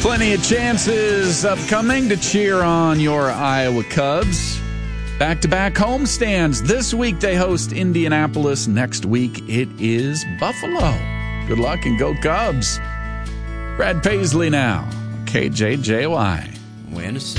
Plenty of chances upcoming to cheer on your Iowa Cubs. Back-to-back homestands. This week they host Indianapolis. Next week it is Buffalo. Good luck and go Cubs. Brad Paisley now. KJJY.